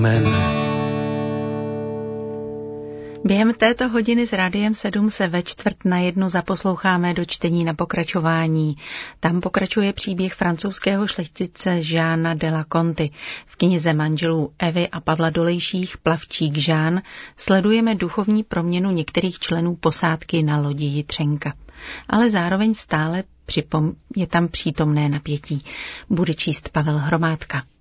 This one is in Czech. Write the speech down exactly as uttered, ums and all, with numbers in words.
Amen. Během této hodiny s Rádiem sedm se ve čtvrt na jednu zaposloucháme do čtení na pokračování. Tam pokračuje příběh francouzského šlechtice Jeana de la Conty. V knize manželů Evy a Pavla Dolejších Plavčík Jean sledujeme duchovní proměnu některých členů posádky na lodi Jitřenka. Ale zároveň stále připom- je tam přítomné napětí. Bude číst Pavel Hromádka.